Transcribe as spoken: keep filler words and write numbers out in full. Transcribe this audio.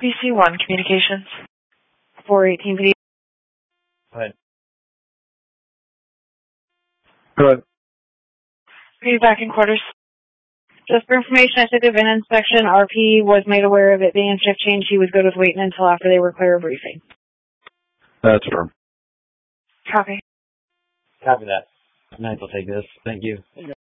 B C one Communications. four eighteen P D. Go ahead. Go ahead. P D back in quarters. Just for information, I took a V I N inspection. R P was made aware of it being shift change. He was good with waiting until after they were clear of briefing. That's firm. Copy. Copy that. Ninth will take this. Thank you.